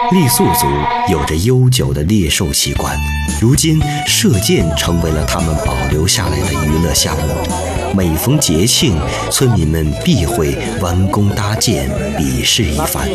傈僳族有着悠久的猎兽习惯，如今射箭成为了他们保留下来的娱乐项目。每逢节庆，村民们必会弯弓搭箭，比试一番。